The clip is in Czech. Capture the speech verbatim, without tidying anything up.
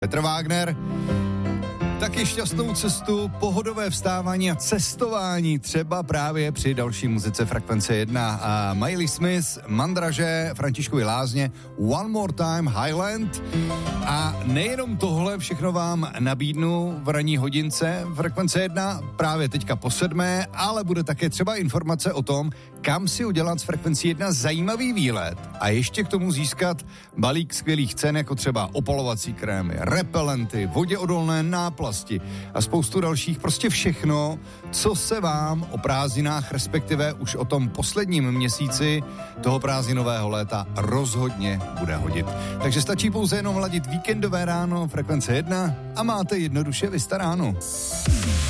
Petr Wagner. Taky šťastnou cestu, pohodové vstávání a cestování, třeba právě při další muzice Frekvence jedna. A Miley Smith, Mandraže, Františkovi Lázně, One More Time, Highland. A nejenom tohle všechno vám nabídnu v ranní hodince Frekvence jedna, právě teďka po sedmé, ale bude také třeba informace o tom, kam si udělat z Frekvencí jedna zajímavý výlet a ještě k tomu získat balík skvělých cen, jako třeba opalovací krémy, repelenty, voděodolné náplasti a spoustu dalších, prostě všechno, co se vám o prázdninách, respektive už o tom posledním měsíci toho prázdninového léta rozhodně bude hodit. Takže stačí pouze jenom hladit víkendové ráno Frekvence jedna a máte jednoduše vystaráno.